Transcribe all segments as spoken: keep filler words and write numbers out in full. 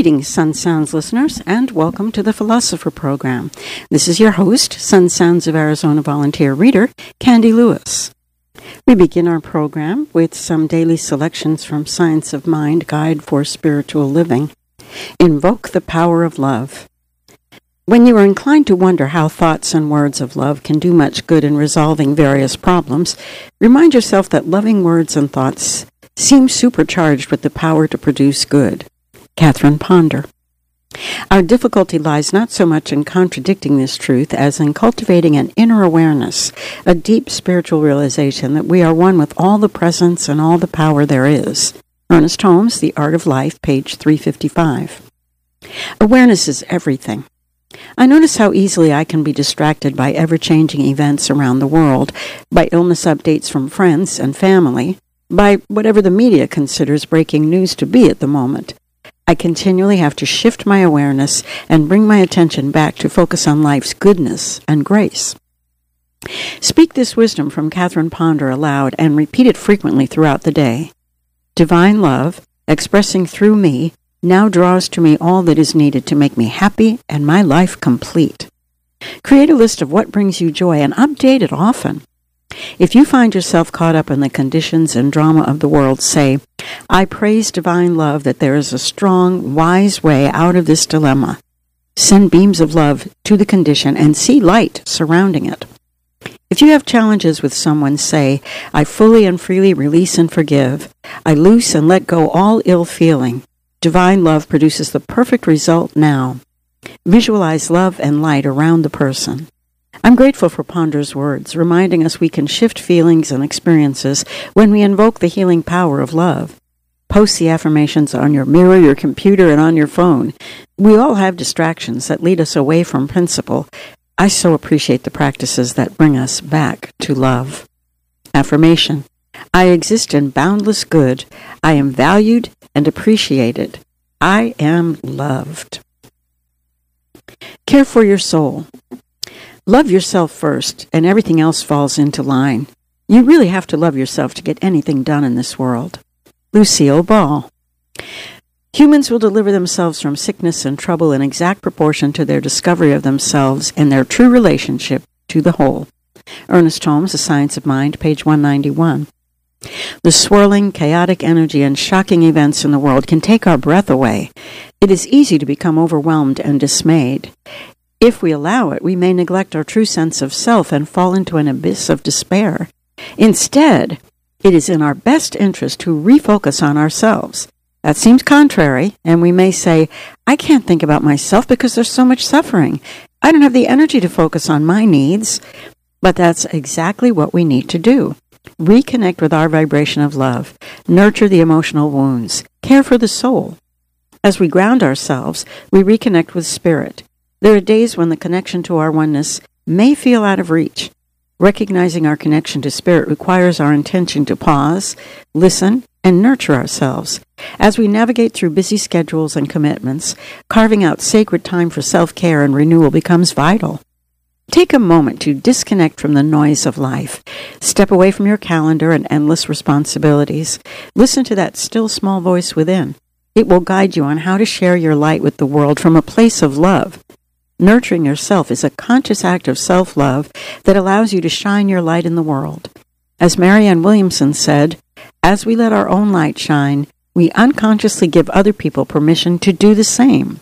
Greetings, Sun Sounds listeners, and welcome to the Philosopher Program. This is your host, Sun Sounds of Arizona volunteer reader, Candy Lewis. We begin our program with some daily selections from Science of Mind Guide for Spiritual Living. Invoke the power of love. When you are inclined to wonder how thoughts and words of love can do much good in resolving various problems, remind yourself that loving words and thoughts seem supercharged with the power to produce good. Catherine Ponder. Our difficulty lies not so much in contradicting this truth as in cultivating an inner awareness, a deep spiritual realization that we are one with all the presence and all the power there is. Ernest Holmes, The Art of Life, page three fifty-five. Awareness is everything. I notice how easily I can be distracted by ever-changing events around the world, by illness updates from friends and family, by whatever the media considers breaking news to be at the moment. I continually have to shift my awareness and bring my attention back to focus on life's goodness and grace. Speak this wisdom from Catherine Ponder aloud and repeat it frequently throughout the day. Divine love, expressing through me, now draws to me all that is needed to make me happy and my life complete. Create a list of what brings you joy and update it often. If you find yourself caught up in the conditions and drama of the world, say, I praise divine love that there is a strong, wise way out of this dilemma. Send beams of love to the condition and see light surrounding it. If you have challenges with someone, say, I fully and freely release and forgive. I loose and let go all ill feeling. Divine love produces the perfect result now. Visualize love and light around the person. I'm grateful for Ponder's words, reminding us we can shift feelings and experiences when we invoke the healing power of love. Post the affirmations on your mirror, your computer, and on your phone. We all have distractions that lead us away from principle. I so appreciate the practices that bring us back to love. Affirmation. I exist in boundless good. I am valued and appreciated. I am loved. Care for your soul. Love yourself first, and everything else falls into line. You really have to love yourself to get anything done in this world. Lucille Ball. Humans will deliver themselves from sickness and trouble in exact proportion to their discovery of themselves and their true relationship to the whole. Ernest Holmes, The Science of Mind, page one ninety-one. The swirling, chaotic energy and shocking events in the world can take our breath away. It is easy to become overwhelmed and dismayed. If we allow it, we may neglect our true sense of self and fall into an abyss of despair. Instead, it is in our best interest to refocus on ourselves. That seems contrary, and we may say, I can't think about myself because there's so much suffering. I don't have the energy to focus on my needs. But that's exactly what we need to do. Reconnect with our vibration of love. Nurture the emotional wounds. Care for the soul. As we ground ourselves, we reconnect with spirit. There are days when the connection to our oneness may feel out of reach. Recognizing our connection to spirit requires our intention to pause, listen, and nurture ourselves. As we navigate through busy schedules and commitments, carving out sacred time for self-care and renewal becomes vital. Take a moment to disconnect from the noise of life. Step away from your calendar and endless responsibilities. Listen to that still small voice within. It will guide you on how to share your light with the world from a place of love. Nurturing yourself is a conscious act of self-love that allows you to shine your light in the world. As Marianne Williamson said, as we let our own light shine, we unconsciously give other people permission to do the same.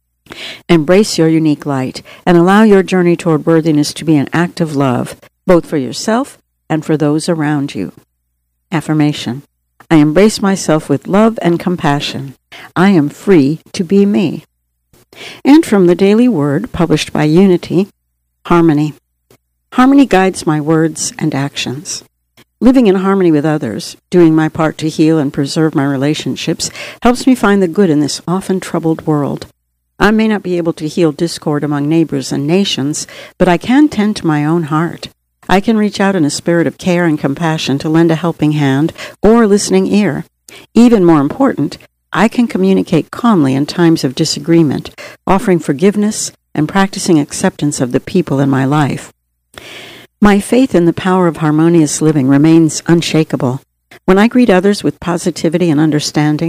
Embrace your unique light and allow your journey toward worthiness to be an act of love, both for yourself and for those around you. Affirmation. I embrace myself with love and compassion. I am free to be me. And from the Daily Word, published by Unity, Harmony. Harmony guides my words and actions. Living in harmony with others, doing my part to heal and preserve my relationships, helps me find the good in this often troubled world. I may not be able to heal discord among neighbors and nations, but I can tend to my own heart. I can reach out in a spirit of care and compassion to lend a helping hand or a listening ear. Even more important, I can communicate calmly in times of disagreement, offering forgiveness and practicing acceptance of the people in my life. My faith in the power of harmonious living remains unshakable. When I greet others with positivity and understanding,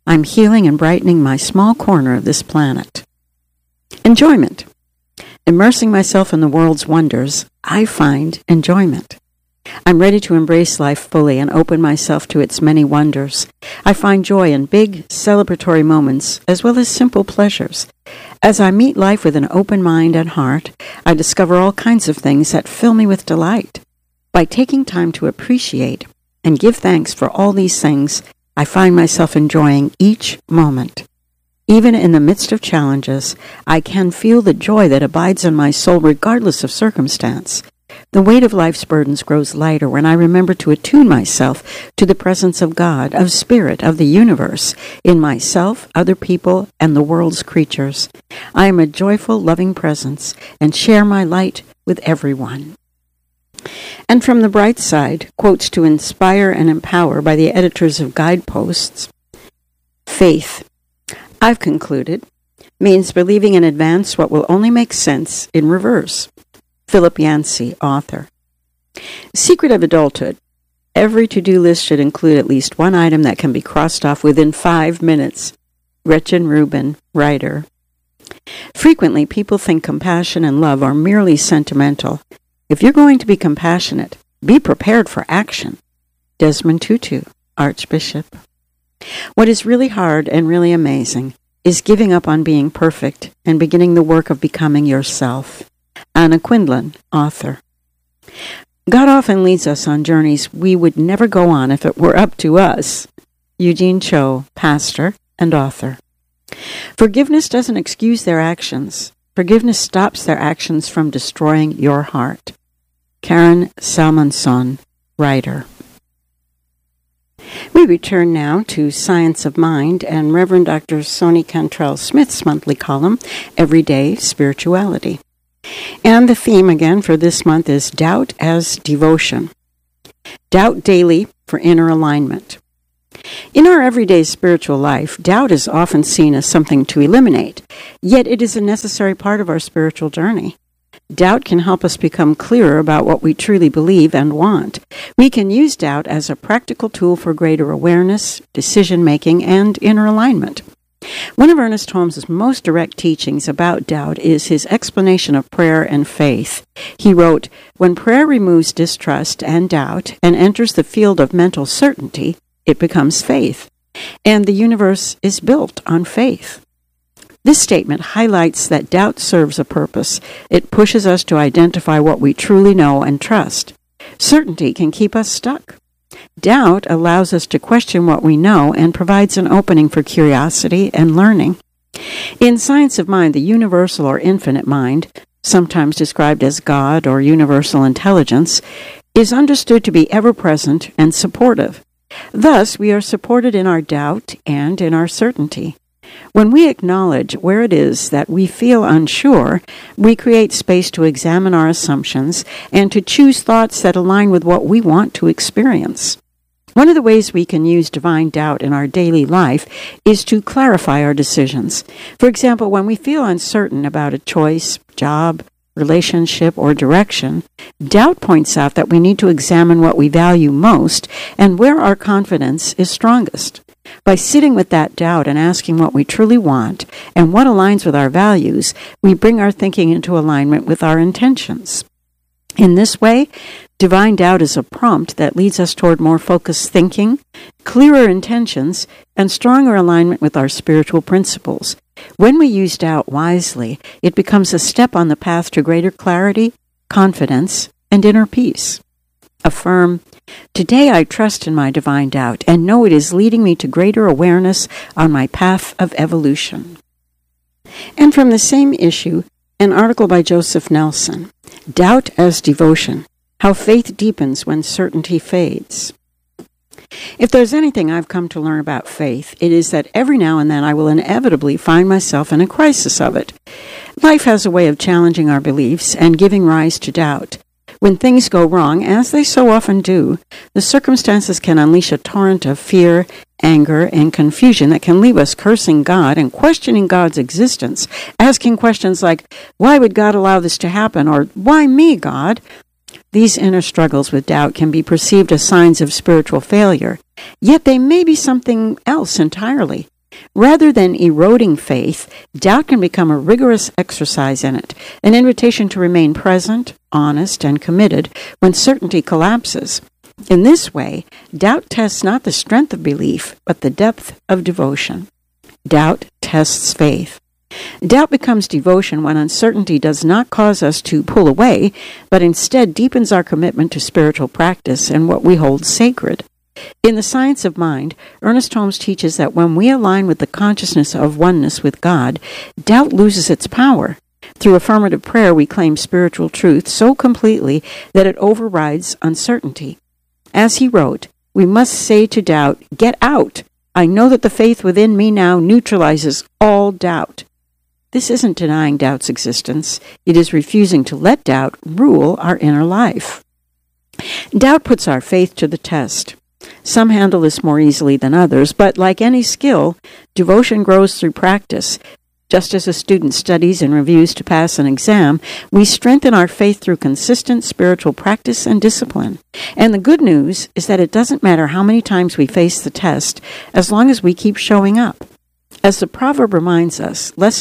I'm healing and brightening my small corner of this planet. Enjoyment. Immersing myself in the world's wonders, I find enjoyment. I'm ready to embrace life fully and open myself to its many wonders. I find joy in big, celebratory moments as well as simple pleasures. As I meet life with an open mind and heart, I discover all kinds of things that fill me with delight. By taking time to appreciate and give thanks for all these things, I find myself enjoying each moment. Even in the midst of challenges, I can feel the joy that abides in my soul regardless of circumstance. The weight of life's burdens grows lighter when I remember to attune myself to the presence of God, of Spirit, of the universe, in myself, other people, and the world's creatures. I am a joyful, loving presence and share my light with everyone. And from the bright side, quotes to inspire and empower by the editors of Guideposts. Faith, I've concluded, means believing in advance what will only make sense in reverse. Philip Yancey, author. Secret of adulthood. Every to-do list should include at least one item that can be crossed off within five minutes. Gretchen Rubin, writer. Frequently, people think compassion and love are merely sentimental. If you're going to be compassionate, be prepared for action. Desmond Tutu, Archbishop. What is really hard and really amazing is giving up on being perfect and beginning the work of becoming yourself. Anna Quindlen, author. God often leads us on journeys we would never go on if it were up to us. Eugene Cho, pastor and author. Forgiveness doesn't excuse their actions. Forgiveness stops their actions from destroying your heart. Karen Salmonson, writer. We return now to Science of Mind and Reverend Doctor Soni Cantrell Smith's monthly column, Everyday Spirituality. And the theme again for this month is Doubt as Devotion. Doubt daily for inner alignment. In our everyday spiritual life, doubt is often seen as something to eliminate, yet it is a necessary part of our spiritual journey. Doubt can help us become clearer about what we truly believe and want. We can use doubt as a practical tool for greater awareness, decision-making, and inner alignment. One of Ernest Holmes' most direct teachings about doubt is his explanation of prayer and faith. He wrote, "When prayer removes distrust and doubt and enters the field of mental certainty, it becomes faith, and the universe is built on faith." This statement highlights that doubt serves a purpose. It pushes us to identify what we truly know and trust. Certainty can keep us stuck. Doubt allows us to question what we know and provides an opening for curiosity and learning. In Science of Mind, the universal or infinite mind, sometimes described as God or universal intelligence, is understood to be ever-present and supportive. Thus, we are supported in our doubt and in our certainty. When we acknowledge where it is that we feel unsure, we create space to examine our assumptions and to choose thoughts that align with what we want to experience. One of the ways we can use divine doubt in our daily life is to clarify our decisions. For example, when we feel uncertain about a choice, job, relationship, or direction, doubt points out that we need to examine what we value most and where our confidence is strongest. By sitting with that doubt and asking what we truly want and what aligns with our values, we bring our thinking into alignment with our intentions. In this way, divine doubt is a prompt that leads us toward more focused thinking, clearer intentions, and stronger alignment with our spiritual principles. When we use doubt wisely, it becomes a step on the path to greater clarity, confidence, and inner peace. Affirm, "Today I trust in my divine doubt and know it is leading me to greater awareness on my path of evolution." And from the same issue, an article by Joseph Nelson, Doubt as Devotion, How Faith Deepens When Certainty Fades. If there's anything I've come to learn about faith, it is that every now and then I will inevitably find myself in a crisis of it. Life has a way of challenging our beliefs and giving rise to doubt. When things go wrong, as they so often do, the circumstances can unleash a torrent of fear, anger, and confusion that can leave us cursing God and questioning God's existence, asking questions like, "Why would God allow this to happen?" or "Why me, God?" These inner struggles with doubt can be perceived as signs of spiritual failure, yet they may be something else entirely. Rather than eroding faith, doubt can become a rigorous exercise in it, an invitation to remain present, honest, and committed when certainty collapses. In this way, doubt tests not the strength of belief, but the depth of devotion. Doubt tests faith. Doubt becomes devotion when uncertainty does not cause us to pull away, but instead deepens our commitment to spiritual practice and what we hold sacred. In The Science of Mind, Ernest Holmes teaches that when we align with the consciousness of oneness with God, doubt loses its power. Through affirmative prayer, we claim spiritual truth so completely that it overrides uncertainty. As he wrote, we must say to doubt, "Get out! I know that the faith within me now neutralizes all doubt." This isn't denying doubt's existence. It is refusing to let doubt rule our inner life. Doubt puts our faith to the test. Some handle this more easily than others, but like any skill, devotion grows through practice. Just as a student studies and reviews to pass an exam, we strengthen our faith through consistent spiritual practice and discipline. And the good news is that it doesn't matter how many times we face the test, as long as we keep showing up. As the proverb reminds us, less